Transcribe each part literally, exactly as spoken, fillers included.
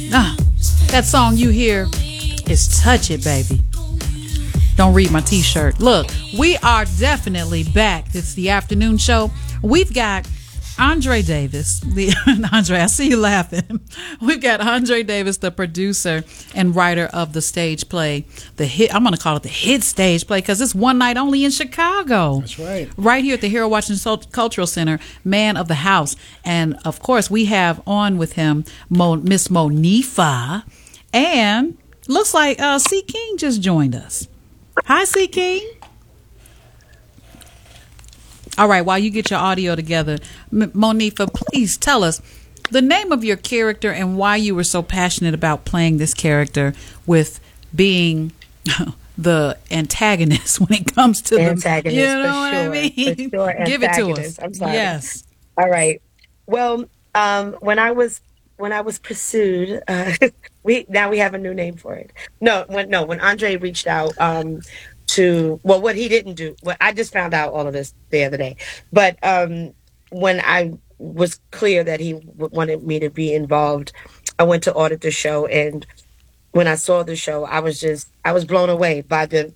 Ah, that song you hear is Touch It, Baby. Don't read my t-shirt. Look, we are definitely back. It's the afternoon show. We've got Andre Davis. The Andre, I see you laughing. We've got Andre Davis, the producer and writer of the stage play, the hit. I'm going to call it the hit stage play because it's one night only in Chicago. That's right. Right here at the Hero Washington Cultural Center, Man of the House. And of course, we have on with him Mo, Miss Monifah, and looks like uh, C. King just joined us. Hi, C. King. All right, while you get your audio together, M- Monifah, please tell us the name of your character and why you were so passionate about playing this character with being the antagonist when it comes to antagonist, the, you know for what sure, I mean? For sure, Give it to us. I'm sorry. Yes. All right. Well, um, when I was when I was pursued, uh, we now we have a new name for it. No, when no, when Andre reached out um, to well, what he didn't do. Well, I just found out all of this the other day. But um, when I was clear that he w- wanted me to be involved, I went to audit the show, and when I saw the show, I was just I was blown away by the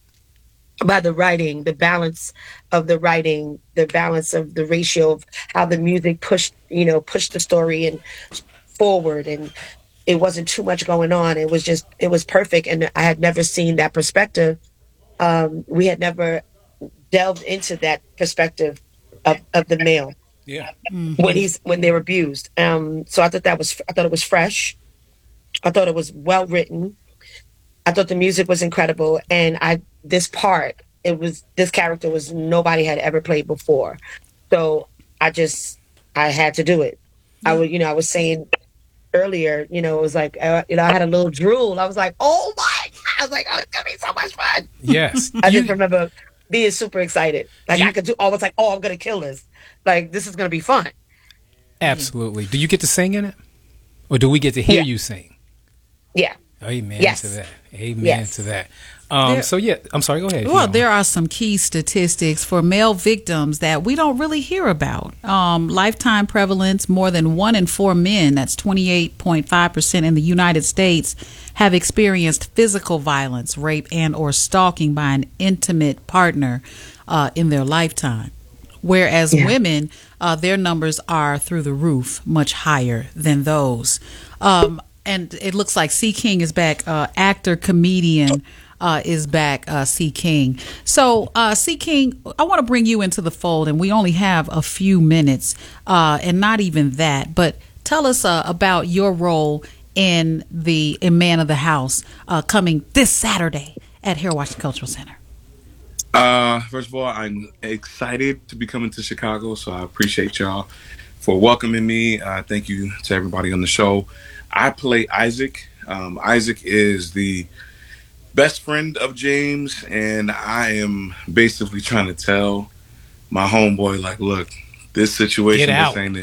by the writing, the balance of the writing, the balance of the ratio of how the music pushed, you know, pushed the story and forward, and it wasn't too much going on. It was just, it was perfect, and I had never seen that perspective. Um, we had never delved into that perspective of, of the male. Yeah. Mm-hmm. When he's when they're abused. Um, so I thought that was, I thought it was fresh. I thought it was well written. I thought the music was incredible, and I this part it was this character was nobody had ever played before, so I just I had to do it. I would you know I was saying earlier you know it was like uh, you know I had a little drool. I was like, oh my God. I was like, oh, it's gonna be so much fun. Yes. I You- just remember being super excited. Like You- I could do almost like, oh, I'm gonna kill this. Like this is gonna be fun. Absolutely. Do you get to sing in it, or do we get to hear Yeah. you sing? Yeah. Amen Yes. to that. Amen Yes. to that. Um, There- so yeah, I'm sorry. Go ahead. if you Well, don't. there are some key statistics for male victims that we don't really hear about. Um, lifetime prevalence, more than one in four men, that's twenty-eight point five percent in the United States, have experienced physical violence, rape, and or stalking by an intimate partner uh, in their lifetime. Whereas Yeah. women, uh, their numbers are through the roof, much higher than those. Um, and it looks like C. King is back. Uh, actor, comedian uh, is back, uh, C. King. So, uh, C. King, I want to bring you into the fold, and we only have a few minutes, uh, and not even that. But tell us uh, about your role in the in Man of the House uh, coming this Saturday at Hero Washington Cultural Center. Uh, first of all, I'm excited to be coming to Chicago, so I appreciate y'all for welcoming me. Uh, thank you to everybody on the show. I play Isaac. Um, Isaac is the best friend of James, and I am basically trying to tell my homeboy, like, look, this situation, Get out. this ain't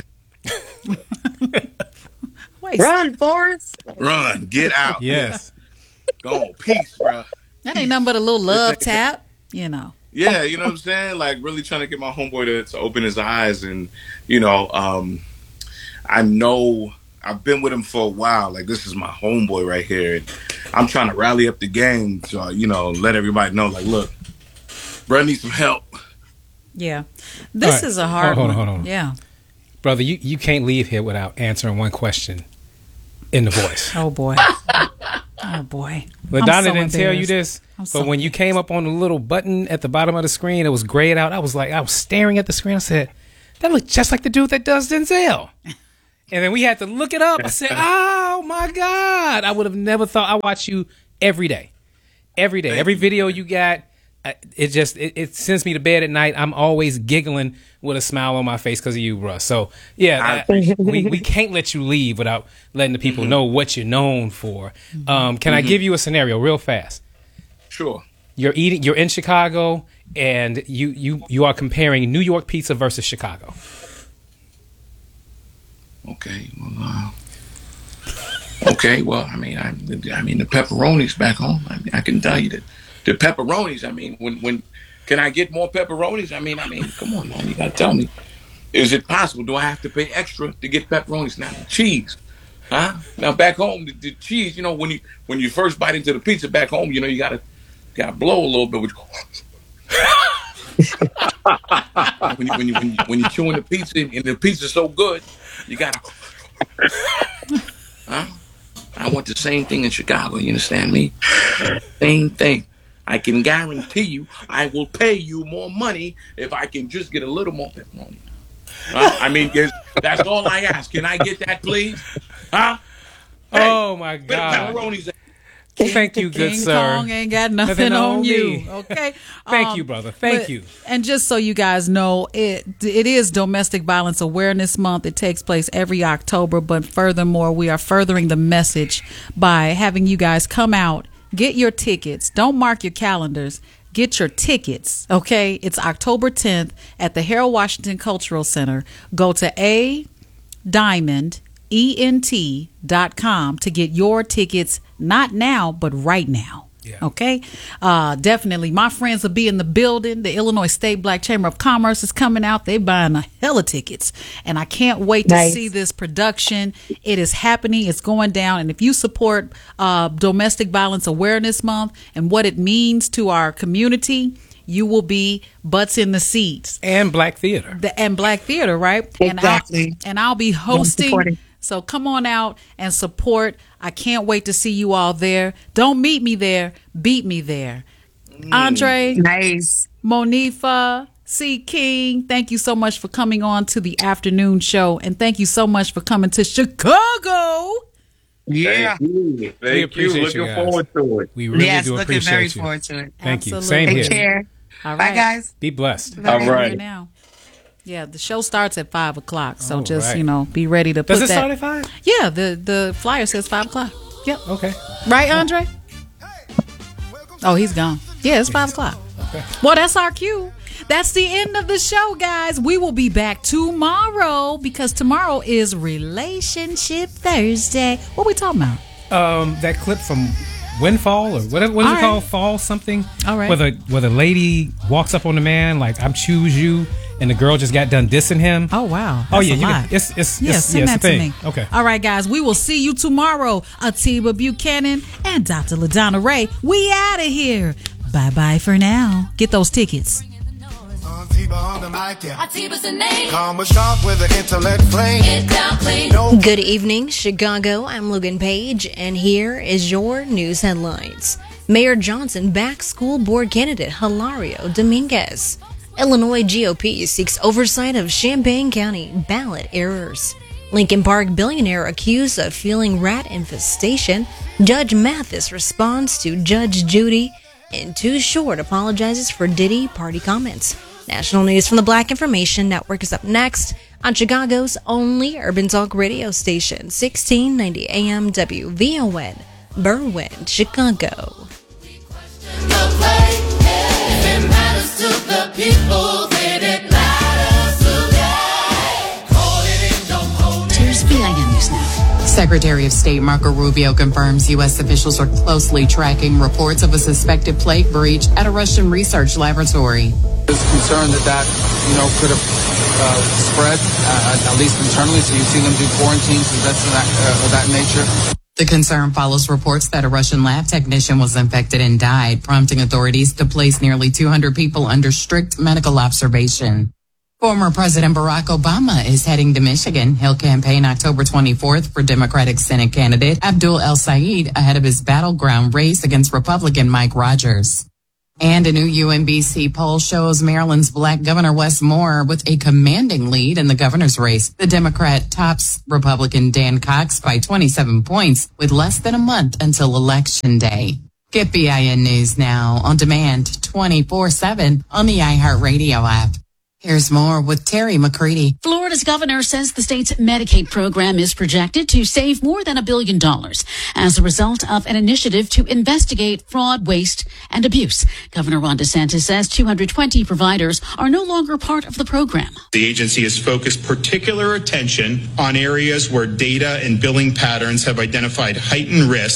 it. Wait, Run, Forrest. Run, get out. Yes. Go, peace, bro. that ain't nothing but a little love tap, you know. Yeah, you know what I'm saying? Like, really trying to get my homeboy to, to open his eyes. And, you know, um, I know I've been with him for a while. Like, this is my homeboy right here. And I'm trying to rally up the gang to, you know, let everybody know, like, look, bro, I need some help. Yeah, this right. is a hard Hold on, one. hold on. Yeah. Brother, you, you can't leave here without answering one question in the voice. Oh boy. Oh boy. LaDonna I'm so didn't tell you embarrassed. this, I'm but so when you came up on the little button at the bottom of the screen, it was grayed out. I was like, I was staring at the screen. I said, that looked just like the dude that does Denzel. And then we had to look it up. I said, oh my God. I would have never thought. I watch you every day. Every day. Every video you got, uh, it just, it, it sends me to bed at night. I'm always giggling with a smile on my face because of you, bro. So, yeah, uh, we, we can't let you leave without letting the people Mm-hmm. know what you're known for. Um, can I give you a scenario real fast? Sure. You're eating. You're in Chicago, and you you you are comparing New York pizza versus Chicago. Okay. Well, uh, okay. Well, I mean, I, I mean, the pepperonis back home. I, mean, I can tell you that the pepperonis. I mean, when when can I get more pepperonis? I mean, I mean, come on, man. You gotta tell me. Is it possible? Do I have to pay extra to get pepperonis now? Cheese. Huh? Now back home, the, the cheese, you know, when you when you first bite into the pizza back home, you know, you gotta gotta blow a little bit. With when you when you when you when you chewing the pizza and the pizza's so good, you gotta. Huh? I want the same thing in Chicago. You understand me? Same thing. I can guarantee you, I will pay you more money if I can just get a little more pepperoni. Huh? I mean, that's all I ask. Can I get that, please? Huh? Hey, oh my God! Pepperoni's. Thank you, good King sir. Kong ain't got nothing, nothing on, on you. Okay. Thank um, you, brother. Thank but, you. And just so you guys know, it it is Domestic Violence Awareness Month. It takes place every October, but furthermore, we are furthering the message by having you guys come out, get your tickets. Don't mark your calendars. Get your tickets, okay? It's October tenth at the Harold Washington Cultural Center. Go to a diamond ent dot com to get your tickets. Not now, but right now. Yeah. Okay. Uh, definitely. My friends will be in the building. The Illinois State Black Chamber of Commerce is coming out. They're buying a hell of tickets. And I can't wait nice. to see this production. It is happening. It's going down. And if you support uh, Domestic Violence Awareness Month and what it means to our community, you will be butts in the seats. And Black Theater. The, and Black Theater, right? Exactly. And I'll, and I'll be hosting. So come on out and support. I can't wait to see you all there. Don't meet me there. Beat me there. Mm. Andre. Nice. Monifa. C. King. Thank you so much for coming on to the afternoon show. And thank you so much for coming to Chicago. Yeah. Thank you. Thank we appreciate you. Looking you guys. forward to it. We really yes, do looking appreciate very you. forward to it. Thank Absolutely. you. Same Take here. care. All right. Bye, guys. Be blessed. All right. Now. Yeah, the show starts at five o'clock. So All just, right. you know, be ready to Does put it that. start at five? Yeah, the, the flyer says five o'clock. Yep. Okay. Right, Andre? Oh, he's gone. Yeah, it's five o'clock. Okay. Well, that's our cue. That's the end of the show, guys. We will be back tomorrow because tomorrow is Relationship Thursday. What are we talking about? Um, that clip from Windfall or whatever. What is All it right. called? Fall something. All right. Where the where the lady walks up on the man like I'm choose you, and the girl just got done dissing him. Oh wow. oh That's yeah. a You lot. can, it's it's Yeah, it's, send yeah, it's that a to thing. me. Okay. All right, guys. We will see you tomorrow. Atiba Buchanan and Doctor LaDonna Ray. We out of here. Bye bye for now. Get those tickets. Atiba on the mic, yeah. Atiba's the name. Calm and sharp with an intellect flame. Get down clean. No Good evening, Chicago. I'm Logan Page, and here is your news headlines. Mayor Johnson backs school board candidate Hilario Dominguez. Illinois G O P seeks oversight of Champaign County ballot errors. Lincoln Park billionaire accused of fueling rat infestation. Judge Mathis responds to Judge Judy. And Too Short apologizes for Diddy party comments. National news from the Black Information Network is up next on Chicago's only urban talk radio station, sixteen ninety A M W V O N, Berwyn, Chicago. The play, if it matters to the people, then it matters today. Call it in, don't hold it. Here's B I N News Now. Secretary of State Marco Rubio confirms U S officials are closely tracking reports of a suspected plague breach at a Russian research laboratory. There's concern that that, you know, could have uh, spread, uh, at least internally, so you've seen them do quarantines and that's of that, uh, of that nature. The concern follows reports that a Russian lab technician was infected and died, prompting authorities to place nearly two hundred people under strict medical observation. Former President Barack Obama is heading to Michigan. He'll campaign October twenty-fourth for Democratic Senate candidate Abdul El-Sayed ahead of his battleground race against Republican Mike Rogers. And a new U M B C poll shows Maryland's black governor Wes Moore with a commanding lead in the governor's race. The Democrat tops Republican Dan Cox by twenty-seven points with less than a month until Election Day. Get B I N News now on demand twenty-four seven on the iHeartRadio app. Here's more with Terry McCready. Florida's governor says the state's Medicaid program is projected to save more than a billion dollars as a result of an initiative to investigate fraud, waste, and abuse. Governor Ron DeSantis says two hundred twenty providers are no longer part of the program. The agency has focused particular attention on areas where data and billing patterns have identified heightened risk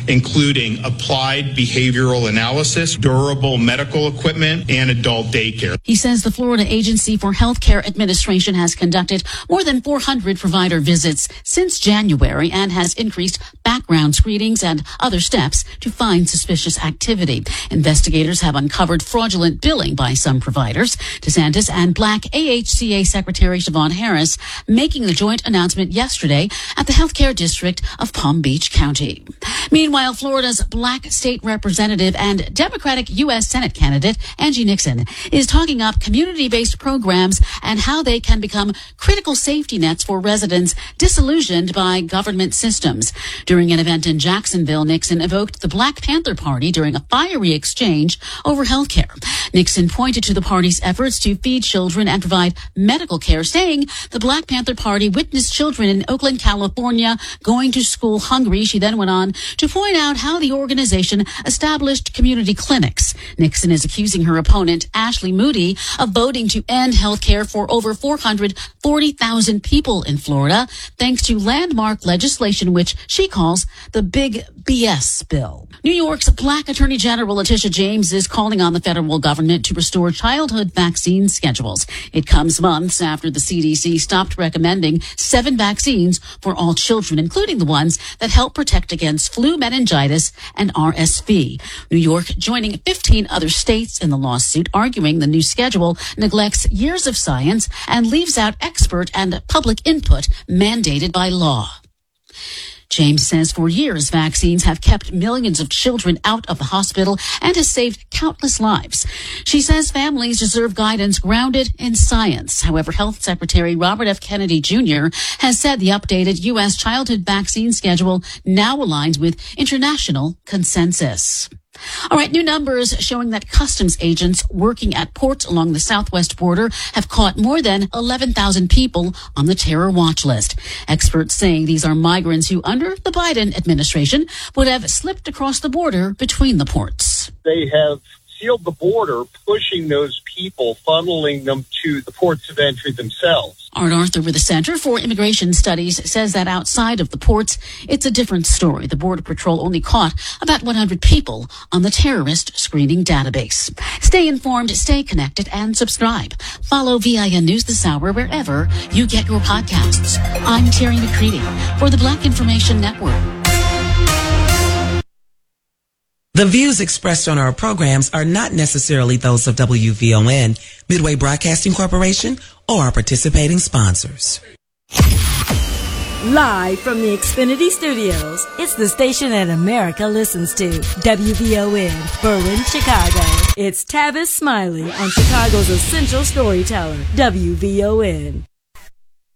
including applied behavioral analysis, durable medical equipment, and adult daycare. He says the Florida Agency for Healthcare Administration has conducted more than four hundred provider visits since January and has increased background screenings and other steps to find suspicious activity. Investigators have uncovered fraudulent billing by some providers. DeSantis and Black A H C A Secretary Siobhan Harris making the joint announcement yesterday at the Healthcare District of Palm Beach County. Meanwhile, Florida's Black state representative and Democratic U S Senate candidate Angie Nixon is talking up community-based programs and how they can become critical safety nets for residents disillusioned by government systems. During an event in Jacksonville, Nixon evoked the Black Panther Party during a fiery exchange over health care. Nixon pointed to the party's efforts to feed children and provide medical care, saying the Black Panther Party witnessed children in Oakland, California, going to school hungry. She then went on to point out how the organization established community clinics. Nixon is accusing her opponent, Ashley Moody, of voting to end health care for over four hundred forty thousand people in Florida, thanks to landmark legislation which she calls the Big B S bill. New York's Black Attorney General Letitia James is calling on the federal government to restore childhood vaccine schedules. It comes months after the C D C stopped recommending seven vaccines for all children, including the ones that help protect against flu, meningitis, and R S V. New York joining fifteen other states in the lawsuit, arguing the new schedule neglects years of science and leaves out expert and public input mandated by law. James says for years, vaccines have kept millions of children out of the hospital and has saved countless lives. She says families deserve guidance grounded in science. However, Health Secretary Robert F. Kennedy Junior has said the updated U S childhood vaccine schedule now aligns with international consensus. All right, new numbers showing that customs agents working at ports along the southwest border have caught more than eleven thousand people on the terror watch list. Experts saying these are migrants who, under the Biden administration, would have slipped across the border between the ports. They have sealed the border, pushing those people, funneling them to the ports of entry themselves. Art Arthur with the Center for Immigration Studies says that outside of the ports, it's a different story. The Border Patrol only caught about one hundred people on the terrorist screening database. Stay informed, stay connected, and subscribe. Follow V I N News this hour wherever you get your podcasts. I'm Terry McCready for the Black Information Network. The views expressed on our programs are not necessarily those of W V O N, Midway Broadcasting Corporation, or our participating sponsors. Live from the Xfinity Studios, it's the station that America listens to. W V O N, Berwyn, Chicago. It's Tavis Smiley on Chicago's essential storyteller, W V O N.